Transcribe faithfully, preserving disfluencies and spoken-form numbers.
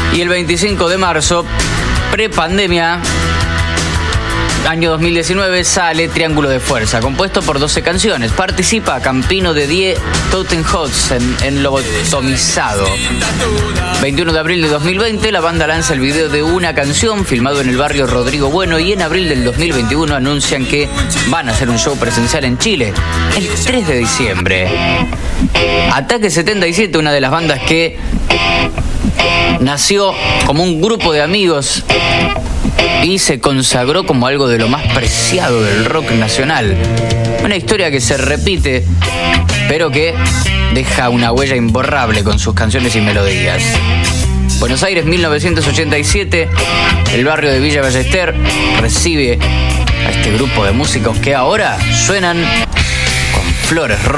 Y el veinticinco de marzo, prepandemia, año dos mil diecinueve, sale Triángulo de Fuerza, compuesto por doce canciones. Participa Campino de Die Totenhausen en Lobotomizado. veintiuno de abril de dos mil veinte, la banda lanza el video de una canción filmado en el barrio Rodrigo Bueno, y en abril del dos mil veintiuno anuncian que van a hacer un show presencial en Chile el tres de diciembre. Ataque setenta y siete, una de las bandas que nació como un grupo de amigos y se consagró como algo de lo más preciado del rock nacional. Una historia que se repite, pero que deja una huella imborrable con sus canciones y melodías. Buenos Aires, mil novecientos ochenta y siete, el barrio de Villa Ballester recibe a este grupo de músicos que ahora suenan con Flores Rojas.